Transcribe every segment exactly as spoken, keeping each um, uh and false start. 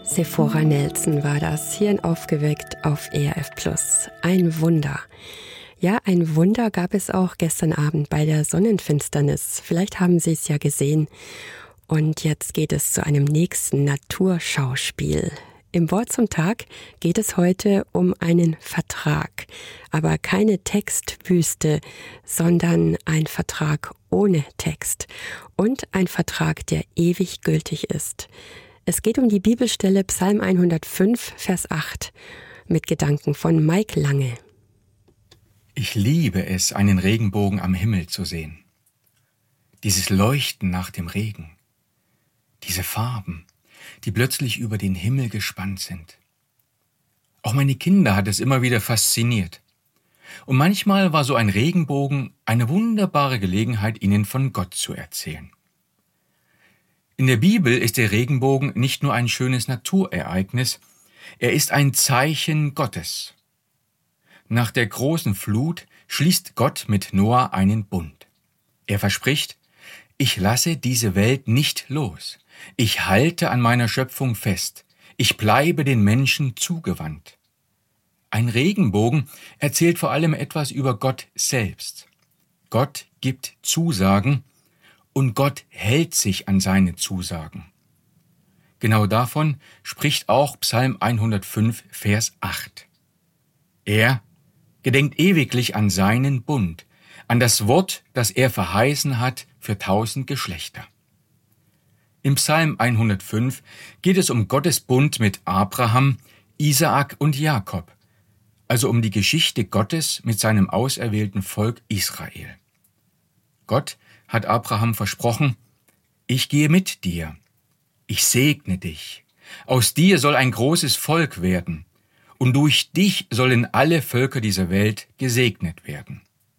Sephora Nelson war das, hier in Aufgeweckt auf E R F Plus. Ein Wunder. Ja, ein Wunder gab es auch gestern Abend bei der Sonnenfinsternis. Vielleicht haben Sie es ja gesehen. Und jetzt geht es zu einem nächsten Naturschauspiel. Im Wort zum Tag geht es heute um einen Vertrag. Aber keine Textwüste, sondern ein Vertrag ohne Text. Und ein Vertrag, der ewig gültig ist. Es geht um die Bibelstelle Psalm hundertfünf, Vers acht, mit Gedanken von Mike Lange. Ich liebe es, einen Regenbogen am Himmel zu sehen. Dieses Leuchten nach dem Regen. Diese Farben, die plötzlich über den Himmel gespannt sind. Auch meine Kinder hat es immer wieder fasziniert. Und manchmal war so ein Regenbogen eine wunderbare Gelegenheit, ihnen von Gott zu erzählen. In der Bibel ist der Regenbogen nicht nur ein schönes Naturereignis, er ist ein Zeichen Gottes. Nach der großen Flut schließt Gott mit Noah einen Bund. Er verspricht, ich lasse diese Welt nicht los. Ich halte an meiner Schöpfung fest. Ich bleibe den Menschen zugewandt. Ein Regenbogen erzählt vor allem etwas über Gott selbst. Gott gibt Zusagen und Gott hält sich an seine Zusagen. Genau davon spricht auch Psalm hundertfünf, Vers acht. Er gedenkt ewiglich an seinen Bund, an das Wort, das er verheißen hat für tausend Geschlechter. Im Psalm hundertfünf geht es um Gottes Bund mit Abraham, Isaak und Jakob, also um die Geschichte Gottes mit seinem auserwählten Volk Israel. Gott hat Abraham versprochen, ich gehe mit dir, ich segne dich, aus dir soll ein großes Volk werden, und durch dich sollen alle Völker dieser Welt gesegnet werden.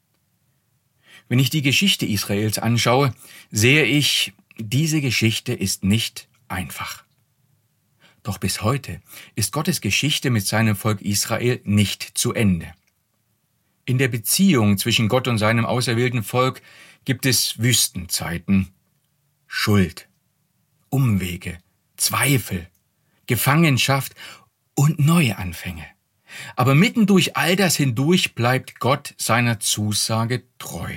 Wenn ich die Geschichte Israels anschaue, sehe ich, diese Geschichte ist nicht einfach. Doch bis heute ist Gottes Geschichte mit seinem Volk Israel nicht zu Ende. In der Beziehung zwischen Gott und seinem auserwählten Volk gibt es Wüstenzeiten, Schuld, Umwege, Zweifel, Gefangenschaft und Neuanfänge. Aber mitten durch all das hindurch bleibt Gott seiner Zusage treu.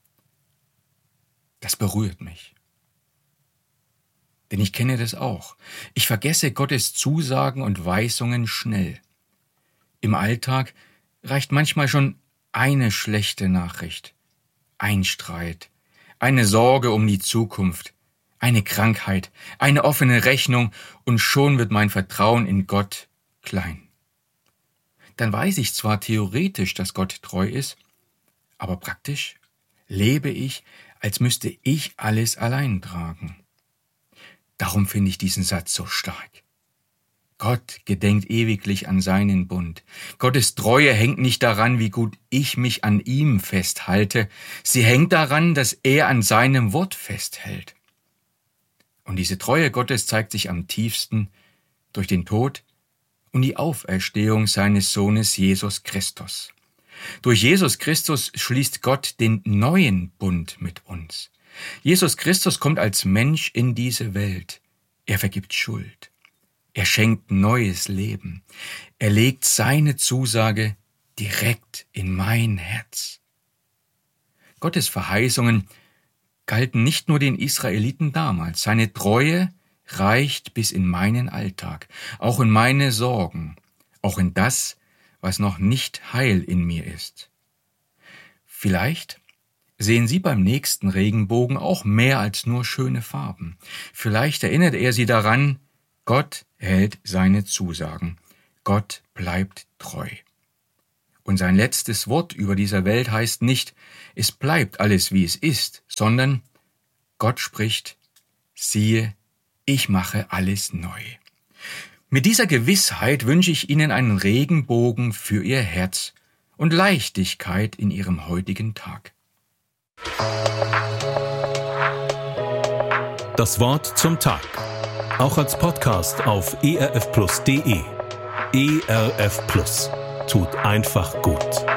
Das berührt mich. Denn ich kenne das auch. Ich vergesse Gottes Zusagen und Weisungen schnell. Im Alltag reicht manchmal schon eine schlechte Nachricht, ein Streit, eine Sorge um die Zukunft, eine Krankheit, eine offene Rechnung und schon wird mein Vertrauen in Gott klein. Dann weiß ich zwar theoretisch, dass Gott treu ist, aber praktisch lebe ich, als müsste ich alles allein tragen. Darum finde ich diesen Satz so stark. Gott gedenkt ewiglich an seinen Bund. Gottes Treue hängt nicht daran, wie gut ich mich an ihm festhalte. Sie hängt daran, dass er an seinem Wort festhält. Und diese Treue Gottes zeigt sich am tiefsten durch den Tod und die Auferstehung seines Sohnes Jesus Christus. Durch Jesus Christus schließt Gott den neuen Bund mit uns. Jesus Christus kommt als Mensch in diese Welt. Er vergibt Schuld. Er schenkt neues Leben. Er legt seine Zusage direkt in mein Herz. Gottes Verheißungen galten nicht nur den Israeliten damals. Seine Treue reicht bis in meinen Alltag, auch in meine Sorgen, auch in das, was noch nicht heil in mir ist. Vielleicht sehen Sie beim nächsten Regenbogen auch mehr als nur schöne Farben. Vielleicht erinnert er Sie daran, Gott hält seine Zusagen. Gott bleibt treu. Und sein letztes Wort über dieser Welt heißt nicht, es bleibt alles wie es ist, sondern Gott spricht, siehe, ich mache alles neu. Mit dieser Gewissheit wünsche ich Ihnen einen Regenbogen für Ihr Herz und Leichtigkeit in Ihrem heutigen Tag. Das Wort zum Tag. Auch als Podcast auf e r f plus punkt d e. E R F Plus. Tut einfach gut.